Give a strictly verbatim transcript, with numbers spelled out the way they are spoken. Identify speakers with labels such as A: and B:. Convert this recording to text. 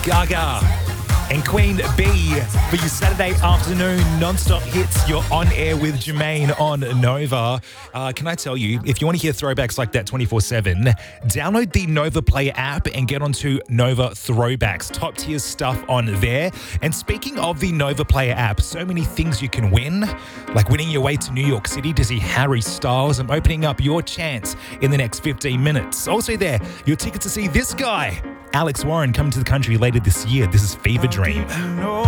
A: Gaga and Queen Bee for your Saturday afternoon non-stop hits. You're on air with Jermaine on Nova. Uh, can I tell you, if you want to hear throwbacks like that twenty-four seven, download the Nova Play app and get onto Nova Throwbacks. Top tier stuff on there. And speaking of the Nova Player app, so many things you can win, like winning your way to New York City to see Harry Styles. I'm opening up your chance in the next fifteen minutes. Also there, your ticket to see this guy, Alex Warren, coming to the country later this year. This is Fever Dream.